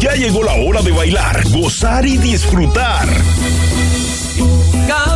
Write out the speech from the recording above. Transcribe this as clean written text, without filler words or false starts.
Ya llegó la hora de bailar, gozar y disfrutar.